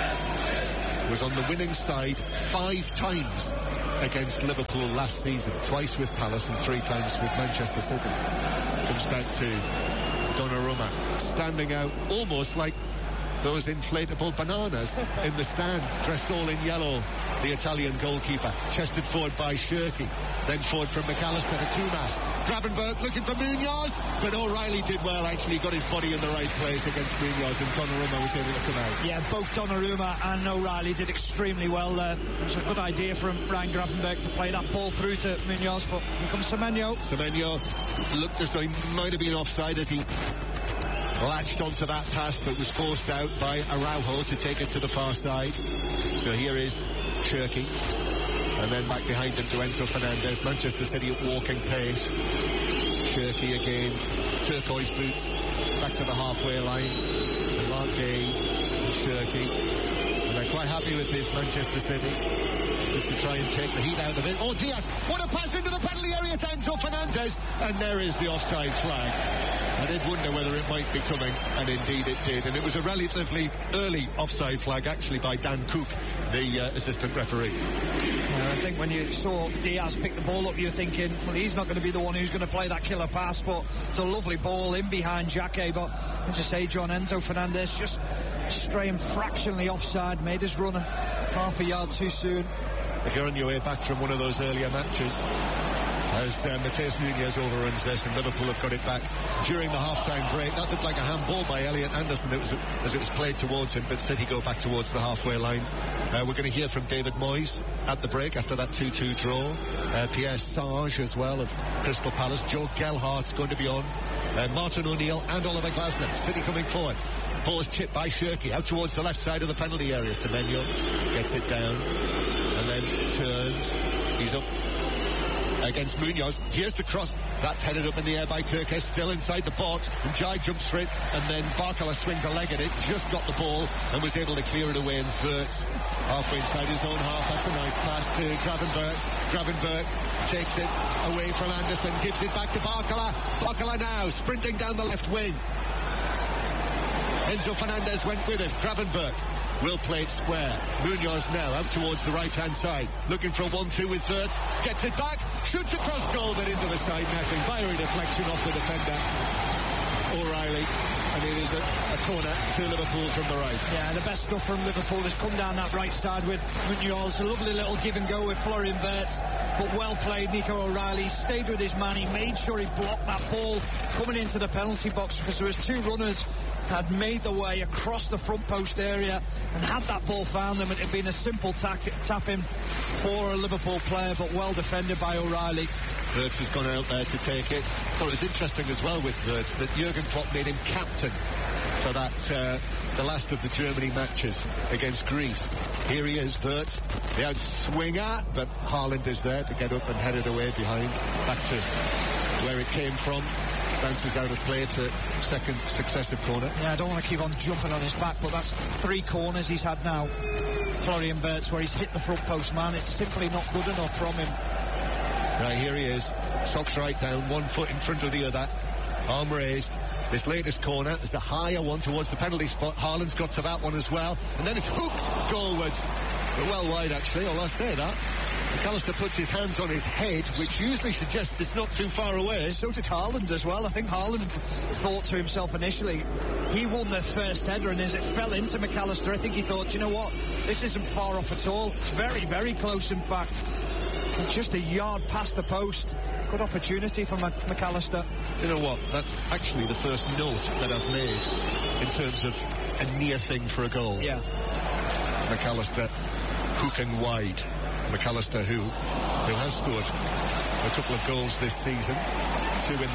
was on the winning side 5 times against Liverpool last season, twice with Palace and 3 times with Manchester City. Comes back to Donnarumma, standing out almost like those inflatable bananas in the stand, dressed all in yellow, the Italian goalkeeper. Chested forward by Shirky, then forward from McAllister to Kumas. Gravenberg looking for Munoz, but O'Reilly did well, actually got his body in the right place against Munoz, and Donnarumma was able to come out.
Yeah, both Donnarumma and O'Reilly did extremely well there. It was a good idea from Ryan Gravenberg to play that ball through to Munoz, but here comes Semenyo. Semenyo
looked as though he might have been offside as he latched onto that pass, but was forced out by Araujo to take it to the far side. So here is Shirky, and then back behind him to Enzo Fernandez. Manchester City at walking pace. Shirky again, turquoise boots, back to the halfway line. And Mark Gay and Shirky, and they're quite happy with this, Manchester City, just to try and take the heat out of it. Oh, Diaz, what a pass into the penalty area to Enzo Fernandez, and there is the offside flag. I did wonder whether it might be coming, and indeed it did. And it was a relatively early offside flag, actually, by Dan Cook, the assistant referee.
I think when you saw Diaz pick the ball up, you were thinking, well, he's not going to be the one who's going to play that killer pass, but it's a lovely ball in behind Jacquet. But as you say, John, Enzo Fernandez just straying fractionally offside, made his run half a yard too soon.
If you're on your way back from one of those earlier matches, as Mateus Nunes overruns this, and Liverpool have got it back during the half-time break. That looked like a handball by Elliot Anderson as it was played towards him, but City go back towards the halfway line. We're going to hear from David Moyes at the break after that 2-2 draw. Pierre Sarge as well of Crystal Palace. Joe Gelhardt's going to be on. Martin O'Neill and Oliver Glasner. City coming forward. Ball is chipped by Shirky out towards the left side of the penalty area. Semenyo gets it down and then turns. He's up against Munoz. Here's the cross. That's headed up in the air by Kirkes, still inside the box, and Jai jumps for it, and then Barkala swings a leg at it, just got the ball and was able to clear it away, and Wirtz halfway inside his own half. That's a nice pass to Gravenberg. Gravenberg takes it away from Anderson, gives it back to Barkala. Barkala now sprinting down the left wing. Enzo Fernandez went with him. Gravenberg will play it square. Munoz now out towards the right-hand side, looking for a 1-2 with Wirtz. Gets it back, shoots across goal, but into the side netting by a deflection off the defender, O'Reilly. And it is a corner to Liverpool from the right.
Yeah, the best stuff from Liverpool has come down that right side with Munoz. A lovely little give and go with Florian Wirtz, but well played. Nico O'Reilly stayed with his man. He made sure he blocked that ball coming into the penalty box, because there was 2 runners had made the way across the front post area, and had that ball found them, it had been a simple tap-in for a Liverpool player, but well defended by O'Reilly.
Wirtz has gone out there to take it. Thought it was interesting as well with Wirtz that Jurgen Klopp made him captain for that the last of the Germany matches against Greece. Here he is, Wirtz, the out swinger, but Haaland is there to get up and head it away behind, back to where it came from. Bounces out of play to second successive corner.
Yeah, I don't want to keep on jumping on his back, but that's 3 corners he's had now. Florian Wirtz, where he's hit the front post man. It's simply not good enough from him.
Right, here he is. Socks right down, 1 foot in front of the other. Arm raised. This latest corner is a higher one towards the penalty spot. Haaland's got to that one as well. And then it's hooked goalwards. But well wide, actually, although I say that. McAllister puts his hands on his head, which usually suggests it's not too far away.
So did Haaland as well. I think Haaland thought to himself initially, he won the first header, and as it fell into McAllister, I think he thought, you know what, this isn't far off at all. It's very, very close, in fact. Just a yard past the post. Good opportunity for McAllister.
You know what, that's actually the first note that I've made in terms of a near thing for a goal.
Yeah.
McAllister hooking wide. McAllister, who has scored a couple of goals this season, 2 in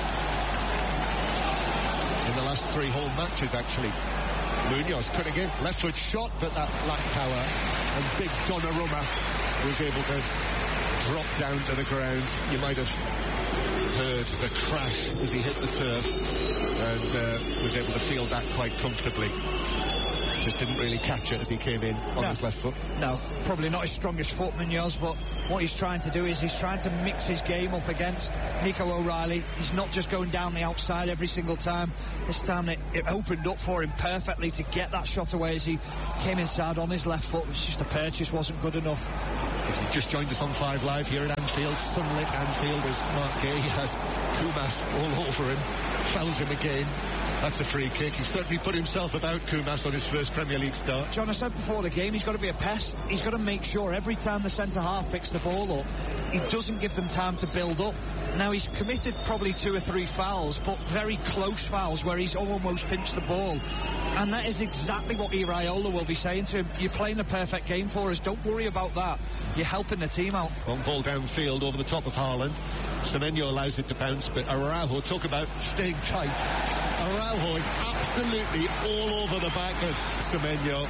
the last 3 home matches, actually. Munoz cutting in, left foot shot, but that lacked power, and big Donnarumma was able to dropped down to the ground. You might have heard the crash as he hit the turf, and was able to field that quite comfortably. Just didn't really catch it as he came in on his left foot.
No, probably not his strongest foot, Munoz, but what he's trying to do is he's trying to mix his game up against Nico O'Reilly. He's not just going down the outside every single time. This time it opened up for him perfectly to get that shot away as he came inside on his left foot. It was just the purchase wasn't good enough.
If you just joined us on 5 Live here at Anfield, sunlit Anfield, as Mark Gay has Koumas all over him, fouls him again. That's a free kick. He certainly put himself about, Koumas, on his first Premier League start.
John, I said before the game, he's got to be a pest. He's got to make sure every time the centre-half picks the ball up, he doesn't give them time to build up. Now, he's committed probably 2 or 3 fouls, but very close fouls where he's almost pinched the ball. And that is exactly what Iraola will be saying to him. You're playing a perfect game for us. Don't worry about that. You're helping the team out.
One ball downfield over the top of Haaland. Semenyo allows it to bounce, but Araujo, talk about staying tight. Araujo is absolutely all over the back of Semenyo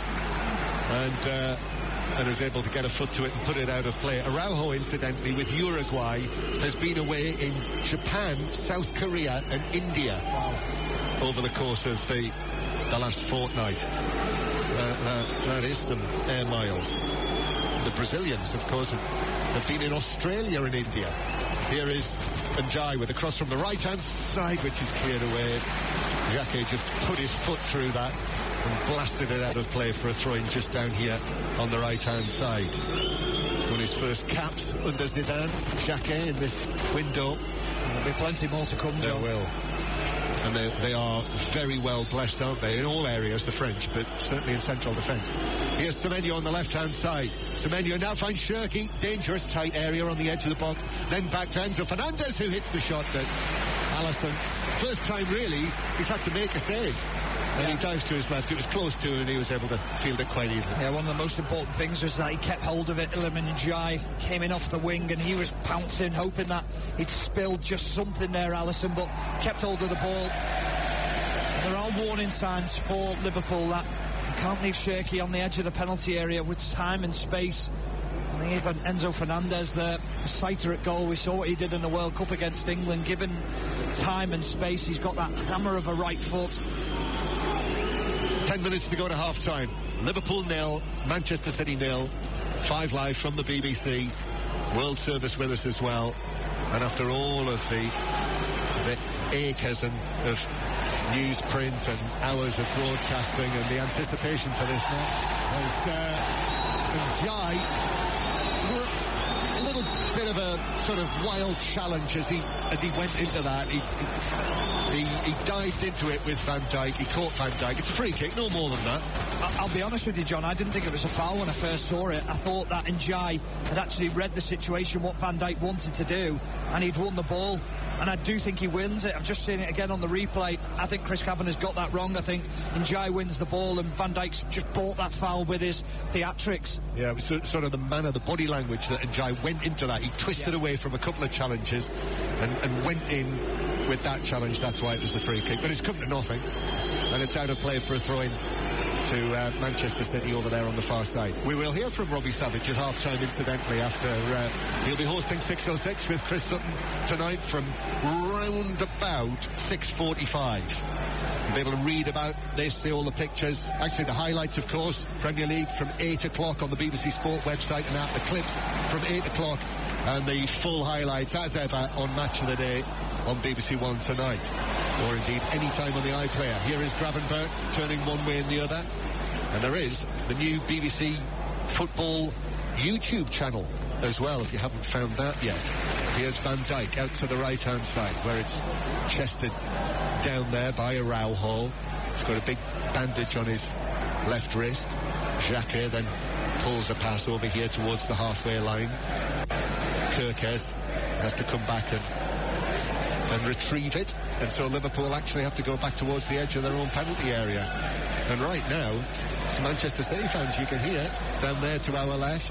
and is able to get a foot to it and put it out of play. Araujo, incidentally, with Uruguay, has been away in Japan, South Korea and India over the course of the last fortnight. That is some air miles. The Brazilians, of course, have been in Australia and India. Here is Njai with a cross from the right-hand side, which is cleared away. Jacquet just put his foot through that and blasted it out of play for a throw-in just down here on the right-hand side. Won his first caps under Zidane, Jacquet, in this window.
There'll be plenty more to come, Joe.
There will. And they are very well blessed, aren't they? In all areas, the French, but certainly in central defence. Here's Semenyo on the left-hand side. Semenyo now finds Shirky. Dangerous tight area on the edge of the box. Then back to Enzo Fernandez, who hits the shot that Alisson, first time really, he's had to make a save. And he dives to his left. It was close to him and he was able to field it quite easily.
Yeah, one of the most important things was that he kept hold of it. Iliman Ndiaye came in off the wing and he was pouncing, hoping that he'd spilled just something there, Alisson, but kept hold of the ball. There are warning signs for Liverpool that you can't leave Shirky on the edge of the penalty area with time and space. And even Enzo Fernandez, the sighter at goal, we saw what he did in the World Cup against England. Given time and space, he's got that hammer of a right foot.
10 minutes to go to half-time. Liverpool 0, Manchester City 0. 5 Live from the BBC. World Service with us as well. And after all of the acres of newsprint and hours of broadcasting and the anticipation for this match, as Njai, a little bit of a sort of wild challenge as he went into that. He dived into it with Van Dijk. He caught Van Dijk. It's a free kick, no more than that.
I'll be honest with you, John, I didn't think it was a foul when I first saw it. I thought that Njai had actually read the situation, what Van Dijk wanted to do, and he'd won the ball. And I do think he wins it. I've just seen it again on the replay. I think Chris Kavanagh's got that wrong. I think Njai wins the ball and Van Dijk's just bought that foul with his theatrics.
Yeah, it was sort of the manner, the body language that Njai went into that. He twisted away from a couple of challenges and went in with that challenge. That's why it was the free kick. But it's come to nothing. And it's out of play for a throw-in to Manchester City over there on the far side. We will hear from Robbie Savage at half-time, incidentally, after he'll be hosting 606 with Chris Sutton tonight from round about 6:45. You'll be able to read about this, see all the pictures. Actually, the highlights, of course, Premier League from 8 o'clock on the BBC Sport website and app. The clips from 8 o'clock and the full highlights, as ever, on Match of the Day on BBC One tonight. Or indeed any time on the iPlayer. Here is Gravenberch turning one way and the other. And there is the new BBC Football YouTube channel as well, if you haven't found that yet. Here's Van Dijk out to the right-hand side, where it's chested down there by Araujo. He's got a big bandage on his left wrist. Jacquet then pulls a pass over here towards the halfway line. Kerkez has to come back and retrieve it, and so Liverpool actually have to go back towards the edge of their own penalty area. And right now, it's Manchester City fans you can hear down there to our left.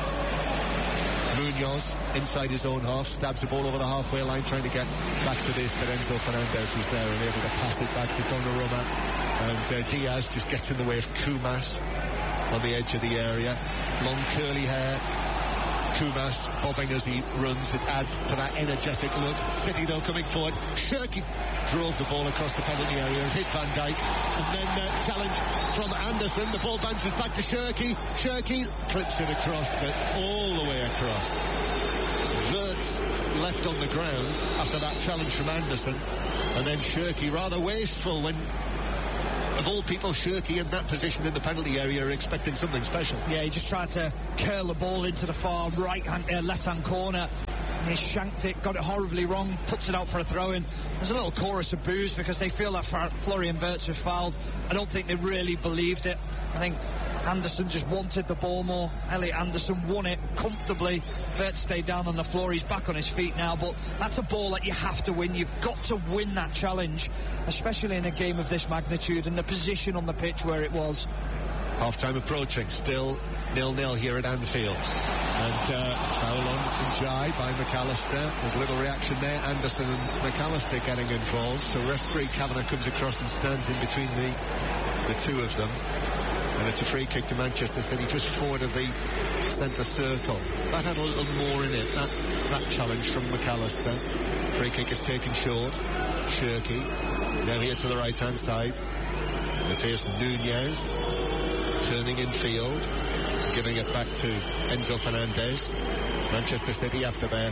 Munoz inside his own half, stabs the ball over the halfway line, trying to get back to this, but Enzo Fernandez was there and able to pass it back to Donnarumma, and Diaz just gets in the way of Koumas on the edge of the area. Long curly hair, Koumas bobbing as he runs. It adds to that energetic look. City, though, coming forward. Shirky drove the ball across the penalty area and hit Van Dijk. And then challenge from Anderson. The ball bounces back to Shirky. Shirky clips it across, but all the way across. Wirtz left on the ground after that challenge from Anderson. And then Shirky rather wasteful when, of all people, Shirky in that position in the penalty area are expecting something special.
Yeah, he just tried to curl the ball into the far left-hand corner. And he shanked it, got it horribly wrong, puts it out for a throw-in. There's a little chorus of boos because they feel that Florian Wirtz was fouled. I don't think they really believed it. I think Anderson just wanted the ball more. Elliot Anderson won it comfortably. Wirtz stayed down on the floor. He's back on his feet now, but that's a ball that you have to win. You've got to win that challenge, especially in a game of this magnitude and the position on the pitch where it was.
Half-time approaching, still 0-0 here at Anfield. And foul on Njai by McAllister. There's a little reaction there. Anderson and McAllister getting involved. So referee Kavanagh comes across and stands in between the two of them. And it's a free kick to Manchester City, just forward of the centre circle. That had a little more in it, that challenge from McAllister. Free kick is taken short. Shirky. Now here to the right-hand side. Matheus Nunes turning in field, giving it back to Enzo Fernandez. Manchester City, after their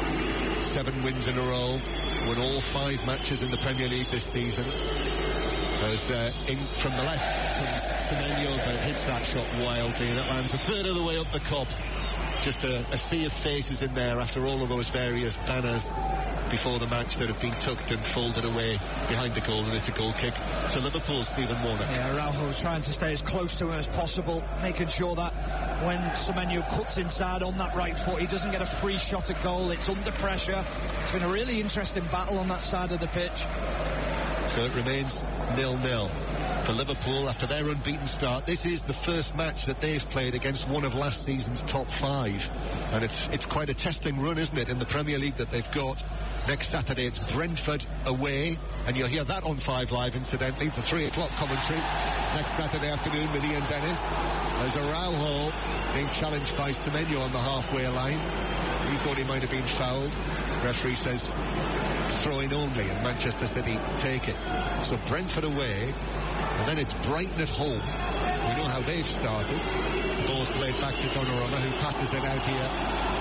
7 wins in a row, won all 5 matches in the Premier League this season. As in from the left comes Semenyo, but hits that shot wildly, and it lands a third of the way up the Kop. Just a sea of faces in there after all of those various banners before the match that have been tucked and folded away behind the goal, and it's a goal kick to Liverpool. Stephen Warnock.
Yeah, Araujo's trying to stay as close to him as possible, making sure that when Semenyo cuts inside on that right foot, he doesn't get a free shot at goal. It's under pressure. It's been a really interesting battle on that side of the pitch.
So it remains 0-0 for Liverpool after their unbeaten start. This is the first match that they've played against one of last season's top 5, and it's quite a testing run, isn't it, in the Premier League that they've got. Next Saturday it's Brentford away, and you'll hear that on 5 Live, incidentally, the 3 o'clock commentary next Saturday afternoon with Ian Dennis. There's Araujo being challenged by Semenyo on the halfway line. He thought he might have been fouled. Referee says throw-in only, and Manchester City take it. So Brentford away, and then it's Brighton at home. We know how they've started. The ball's played back to Donnarumma, who passes it out here,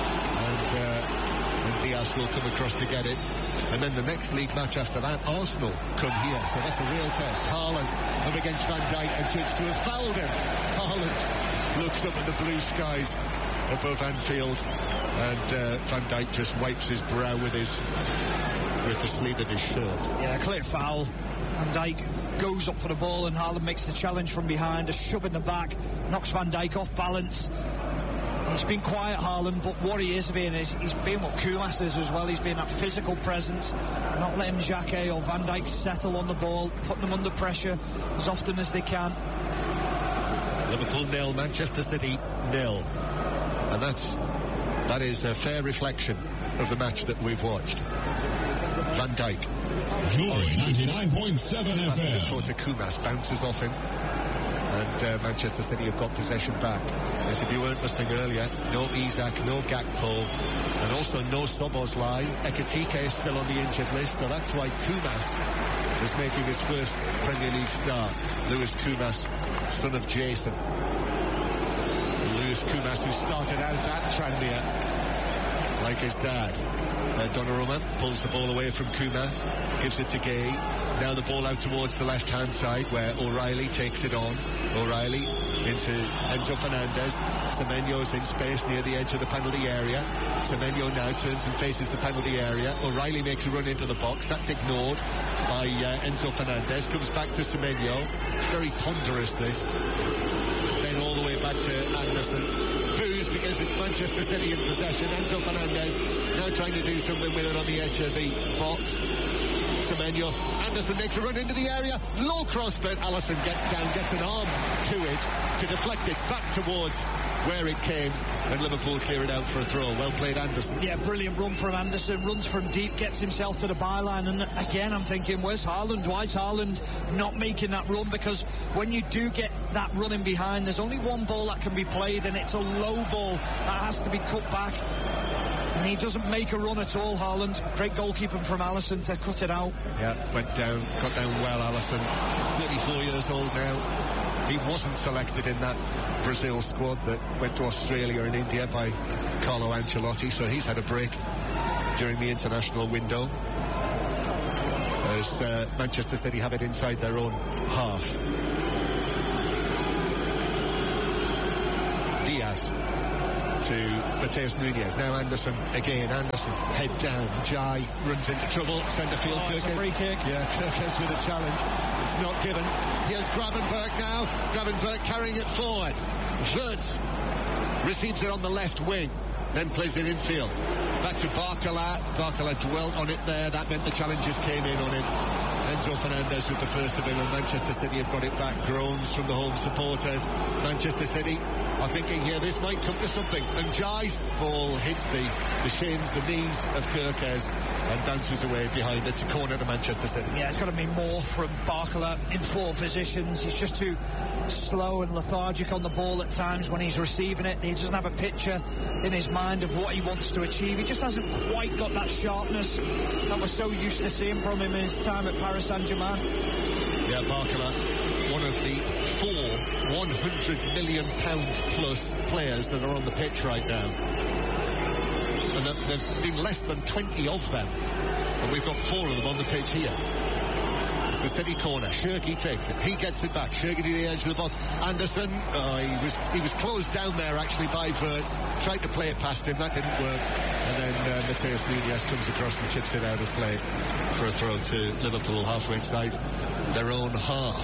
and Diaz will come across to get it. And then the next league match after that, Arsenal come here, so that's a real test. Haaland up against Van Dijk, and judged to have fouled him. Haaland looks up at the blue skies above Anfield, and Van Dijk just wipes his brow with the sleeve of his shirt.
Yeah, clear foul. Van Dijk goes up for the ball, and Haaland makes the challenge from behind, a shove in the back, knocks Van Dijk off balance. He's been quiet, Haaland, but what he is being is he's being what Koumas is as well. He's being that physical presence, not letting Xhaka or Van Dijk settle on the ball, putting them under pressure as often as they can.
Liverpool 0, Manchester City 0, and that is a fair reflection of the match that we've watched. Van Dijk.
Joy 99.7 FM.
Forward to Koumas, bounces off him, and Manchester City have got possession back. As if you weren't listening earlier, no Isak, no Gakpo, and also no Szoboszlai. Ekitike is still on the injured list, so that's why Koumas is making his first Premier League start. Lewis Koumas, son of Jason. Lewis Koumas, who started out at Tranmere like his dad. Donnarumma pulls the ball away from Koumas, gives it to Gay. Now the ball out towards the left-hand side where O'Reilly takes it on. O'Reilly into Enzo Fernandez. Semenyo's in space near the edge of the penalty area. Semenyo now turns and faces the penalty area. O'Reilly makes a run into the box. That's ignored by Enzo Fernandez. Comes back to Semenyo. It's very ponderous, this. Then all the way back to Anderson. Boos because it's Manchester City in possession. Enzo Fernandez now trying to do something with it on the edge of the box. Semenyo. Anderson makes a run into the area. Low cross, but Alisson gets down, gets an arm to it to deflect it back towards where it came, and Liverpool clear it out for a throw. Well played, Anderson.
Yeah, brilliant run from Anderson. Runs from deep, gets himself to the byline, and again I'm thinking, where's Haaland? Why is Haaland not making that run? Because when you do get that running behind. There's only one ball that can be played, and it's a low ball that has to be cut back. And he doesn't make a run at all, Haaland. Great goalkeeping from Alisson to cut it out.
Yeah, got down well, Alisson. 34 years old now. He wasn't selected in that Brazil squad that went to Australia and India by Carlo Ancelotti, so he's had a break during the international window. As Manchester City have it inside their own half. Diaz to Mateus Nunes. Now Anderson again. Anderson head down. Jai runs into trouble. Centre field.
It's a free kick.
Yeah, Kirkes with a challenge. It's not given. Here's Gravenberch now. Gravenberch carrying it forward. Wirtz receives it on the left wing. Then plays it infield. Back to Barcola. Barcola dwelt on it there. That meant the challenges came in on him. Enzo Fernandez with the first of it, and Manchester City have got it back. Groans from the home supporters. Manchester City are thinking here this might come to something. And Jai's ball hits the shins, the knees of Kirkes and bounces away behind. It's a corner to Manchester City.
Yeah, it's got to be more from Barcola in forward positions. He's just too slow and lethargic on the ball at times when he's receiving it. He doesn't have a picture in his mind of what he wants to achieve. He just hasn't quite got that sharpness that we're so used to seeing from him in his time at Paris Saint-Germain.
Yeah, Barcola, one of the 4 £100 million plus players that are on the pitch right now. And there have been less than 20 of them. And we've got 4 of them on the pitch here. It's the City corner. Shirky takes it. He gets it back. Shirky to the edge of the box. Anderson, he was closed down there actually by Wirtz. Tried to play it past him. That didn't work. And then Mateus Nunes comes across and chips it out of play for a throw to Liverpool halfway inside their own half.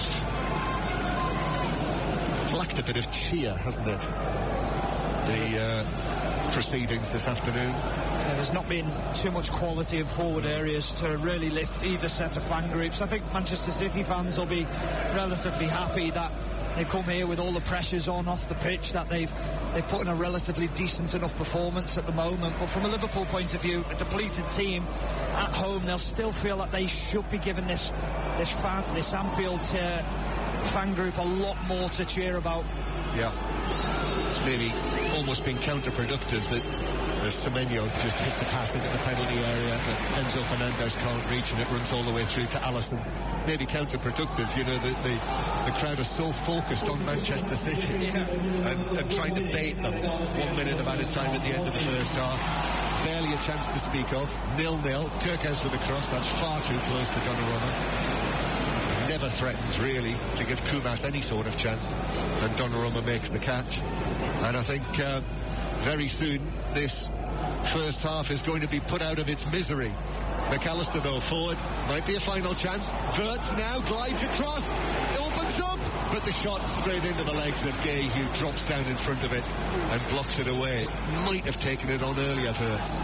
It's lacked a bit of cheer, hasn't it? The proceedings this afternoon.
There's not been too much quality in forward areas to really lift either set of fan groups. I think Manchester City fans will be relatively happy that they've come here with all the pressures on off the pitch, that they've put in a relatively decent enough performance at the moment. But from a Liverpool point of view, a depleted team at home, they'll still feel that they should be giving this Anfield fan group a lot more to cheer about.
Yeah, it's maybe almost been counterproductive that Semenyo just hits the pass into the penalty area that Enzo Fernandez can't reach, and it runs all the way through to Alisson. Maybe counterproductive, you know, the crowd are so focused on Manchester City and trying to bait them 1 minute about a time at the end of the first half. Barely a chance to speak of. 0-0. Kirkes with a cross. That's far too close to Donnarumma. Never threatens really to give Kumas any sort of chance, and Donnarumma makes the catch. And I think very soon this first half is going to be put out of its misery. McAllister though forward, might be a final chance. Wirtz now glides across, it opens up, but the shot straight into the legs of Gay, who drops down in front of it and blocks it away. Might have taken it on earlier, Wirtz,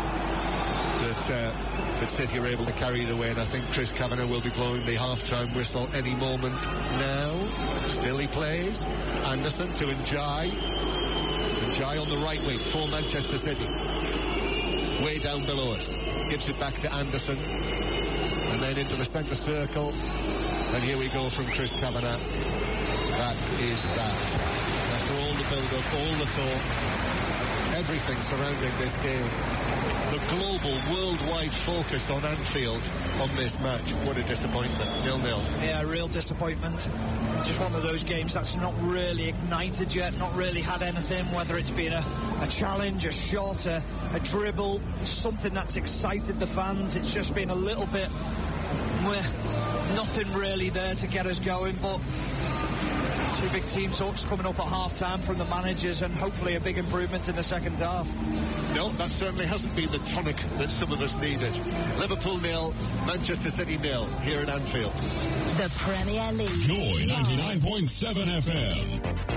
but City are able to carry it away, and I think Chris Kavanagh will be blowing the half-time whistle any moment now. Still he plays. Anderson to Njai. Njai on the right wing for Manchester City. Way down below us. Gives it back to Anderson. And then into the centre circle. And here we go from Chris Kavanagh. That is that. After all the build-up, all the talk, everything surrounding this game, the global, worldwide focus on Anfield on this match. What a disappointment. 0-0.
Yeah, real disappointment. Just one of those games that's not really ignited yet, not really had anything, whether it's been a challenge, a shot, a dribble, something that's excited the fans. It's just been a little bit, nothing really there to get us going, but two big team talks coming up at half-time from the managers, and hopefully a big improvement in the second half.
No, that certainly hasn't been the tonic that some of us needed. Liverpool 0, Manchester City 0 here at Anfield.
The Premier League.
Joy 99.7 FM.